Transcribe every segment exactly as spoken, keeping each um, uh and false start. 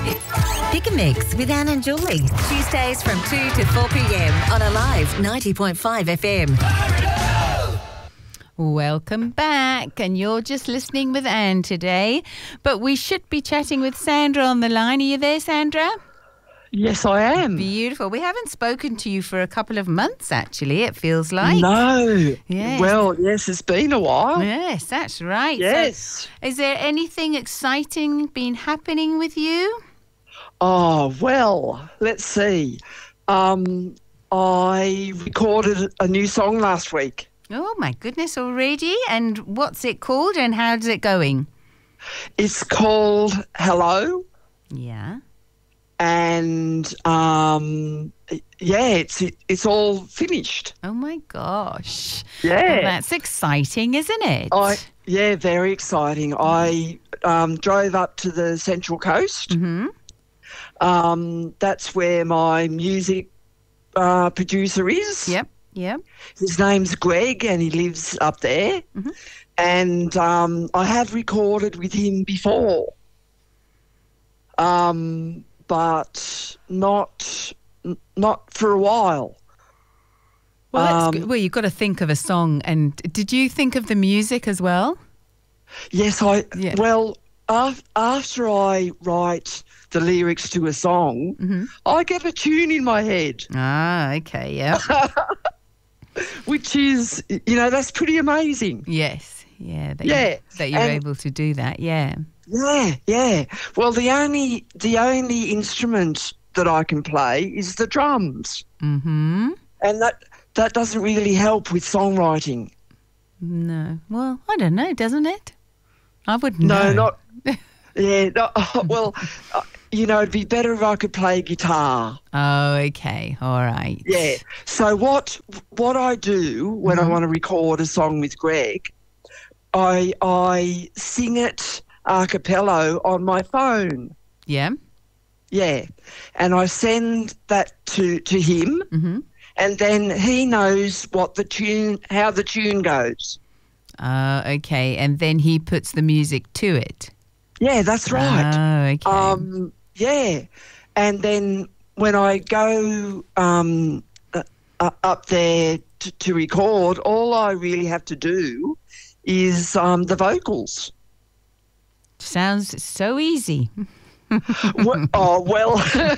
Pick a Mix with Anne and Julie. Tuesdays from two to four p.m. on Alive ninety point five F M. Welcome back, and you're just listening with Anne today, but we should be chatting with Sandra on the line. Are you there, Sandra? Yes, I am. Beautiful. We haven't spoken to you for a couple of months, actually, it feels like. No. Yes. Well, yes, it's been a while. Yes, that's right. Yes. So, is there anything exciting been happening with you? Oh, well, let's see. Um, I recorded a new song last week. Oh, my goodness, already? And what's it called and how's it going? It's called Hello. Yeah. And, um, yeah, it's it, it's all finished. Oh, my gosh. Yeah. Well, that's exciting, isn't it? I Yeah, very exciting. I um, drove up to the Central Coast. Mm-hmm. Um, that's where my music uh, producer is. Yep, yep. His name's Greg, and he lives up there. Mm-hmm. And um, I have recorded with him before, um, but not not for a while. Well, that's Um, good. Well, you've got to think of a song. And did you think of the music as well? Yes, I. Yeah. Well, af- after I write the lyrics to a song, Mm-hmm. I get a tune in my head, Ah, okay, yeah. which is, you know, that's pretty amazing. Yes, yeah. That Yeah, You, that you're and- able to do that, yeah. Yeah, yeah. Well, the only the only instrument that I can play is the drums, Mm-hmm. and that that doesn't really help with songwriting. No. Well, I don't know, doesn't it? I wouldn't No, know. not. Yeah. No, well, uh, you know, it'd be better if I could play guitar. Oh, okay. All right. Yeah. So what what I do when Mm-hmm. I want to record a song with Greg, I I sing it a cappella on my phone. Yeah? Yeah, and I send that to to him, Mm-hmm. and then he knows what the tune, how the tune goes. Uh, okay. And then he puts the music to it. Yeah, that's right. Oh, okay. Um, yeah, and then when I go um, uh, uh, up there to, to record, all I really have to do is um, the vocals. Sounds so easy. Wh- oh well,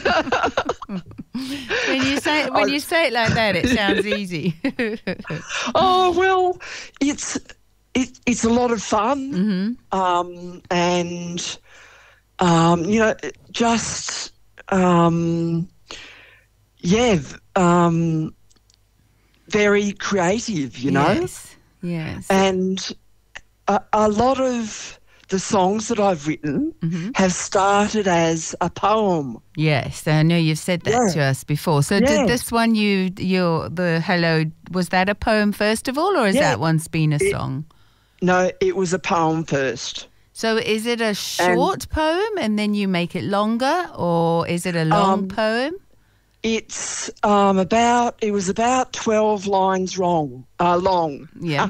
When you say when you say it like that, it sounds easy. oh well, it's it, it's a lot of fun, Mm-hmm. um, and um, you know, just um, yeah, v- um, very creative, you know, Yes. Yes. and a, a lot of the songs that I've written Mm-hmm. have started as a poem. Yes, I know you've said that Yeah. to us before. So Yeah. did this one, you, your, the hello, was that a poem first of all, or has Yeah. that once been a It- song? No, it was a poem first. So is it a short poem and then you make it longer, or is it a long Um, poem? It's um, about. It was about twelve lines wrong. Uh, long. Yeah,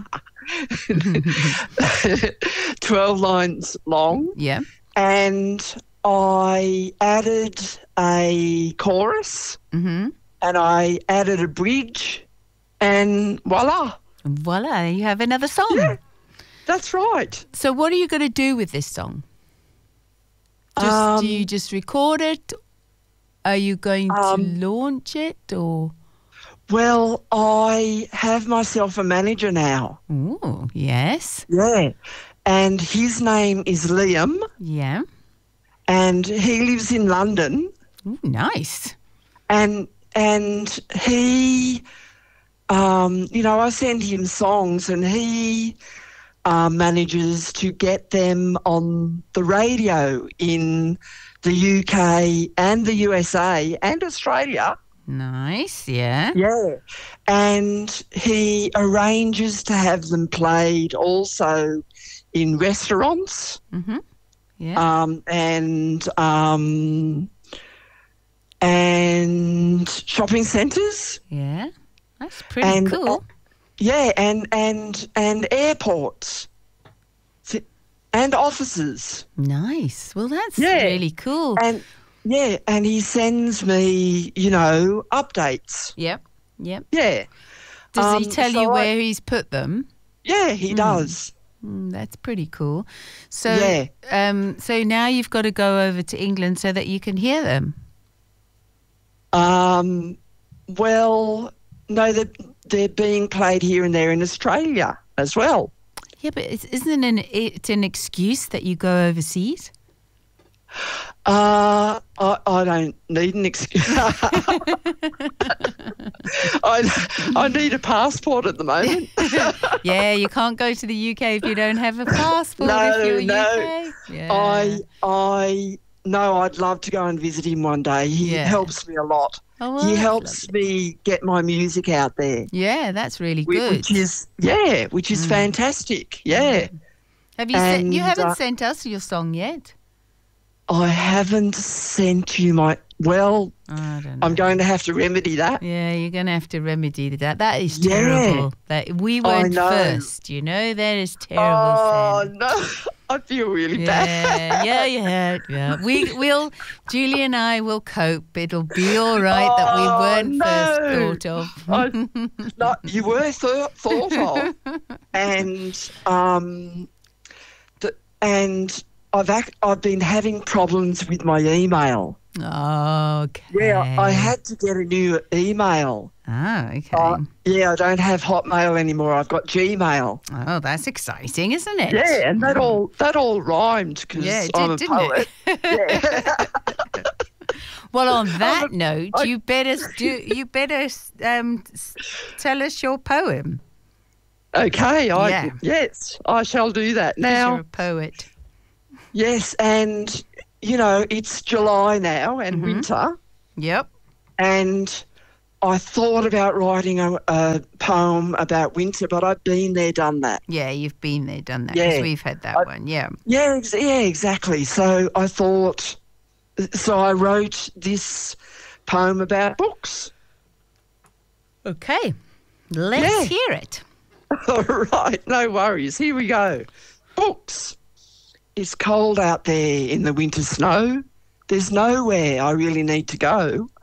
twelve lines long, yeah. and I added a chorus, Mm-hmm. and I added a bridge, and voila, Voila, you have another song. Yeah. that's right. So what are you going to do with this song? Just, Um, do you just record it? Are you going Um, to launch it, or? Well, I have myself a manager now. Ooh, yes. Yeah, and his name is Liam, Yeah. and he lives in London. Ooh, nice. And and he, um, you know, I send him songs, and he uh, manages to get them on the radio in the U K and the U S A and Australia. Nice, yeah. Yeah, and he arranges to have them played also in restaurants Mm-hmm. Yeah. um, and um, and shopping centres. yeah. That's pretty and cool. Yeah, and and and airports and offices. Nice. Well, that's Yeah. really cool. And yeah, and he sends me, you know, updates. Yep. Yep. Yeah. Does he Um, tell so you I- where he's put them? Yeah, he does. Mm, that's pretty cool. So, Yeah. um, so now you've got to go over to England so that you can hear them. Um, well, no, they're, they're being played here and there in Australia as well. Yeah, but it's, isn't it an, it's an excuse that you go overseas? Uh, I, I don't need an excuse. I, I need a passport at the moment. Yeah, you can't go to the U K if you don't have a passport. No, if you're no. U K. Yeah. I, I, no, I'd love to go and visit him one day. He Yeah. helps me a lot. Oh, well, he that's helps me get my music out there. Yeah, that's really Whi- good. Which is, yeah, which is fantastic. Yeah. have you sent? You and, haven't uh, sent us your song yet. I haven't sent you my, well, I don't know. I'm going to have to remedy that. Yeah, you're going to have to remedy that. That is Yeah. terrible. That we weren't know. first. You know, that is terrible. Oh, Sam. no. I feel really bad. Yeah, yeah, yeah, yeah. We will, Julie and I will cope. It'll be all right that we Oh, weren't no. first thought of. I, no, you were th- thought of. And, um, the, and I've, ac- I've been having problems with my email. Okay. Yeah, I had to get a new email. Oh, okay. Uh, yeah, I don't have Hotmail anymore. I've got Gmail. Oh, that's exciting, isn't it? Yeah, and that all that all rhymed because Yeah, it I'm did, a didn't poet. it? Well, on that a- note, I- you better do. You better um, s- tell us your poem. Okay, I Yeah. yes, I shall do that 'Cause now. you're a poet. Yes, and you know it's July now and Mm-hmm. winter, Yep. and I thought about writing a, a poem about winter, but I've been there, done that. Yeah, you've been there, done that. Because Yeah. we've had that I- one. Yeah. Yeah, ex- yeah, exactly. So I thought, so I wrote this poem about books. Okay. Let's Yeah. hear it. All right, no worries. Here we go. Books. It's cold out there in the winter snow. There's nowhere I really need to go.